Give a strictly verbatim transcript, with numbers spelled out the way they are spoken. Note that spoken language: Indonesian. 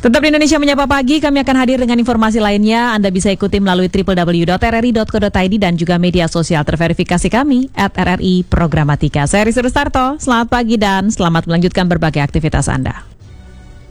Tetap di Indonesia Menyapa Pagi, kami akan hadir dengan informasi lainnya. Anda bisa ikuti melalui w w w dot r r i dot co dot i d dan juga media sosial terverifikasi kami at R R I Programatika. Saya Risi Rustarto, selamat pagi dan selamat melanjutkan berbagai aktivitas Anda.